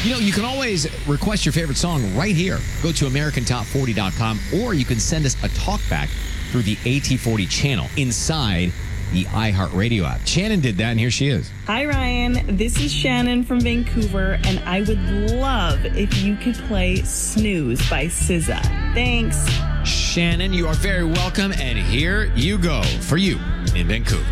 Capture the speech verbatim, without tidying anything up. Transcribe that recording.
You know, you can always request your favorite song right here. Go to American Top forty dot com, or you can send us a talkback through the A T forty channel inside the iHeartRadio app. Shannon did that, and here she is. Hi, Ryan. This is Shannon from Vancouver, and I would love if you could play Snooze by S Z A. Thanks. Shannon, you are very welcome, and here you go for you in Vancouver.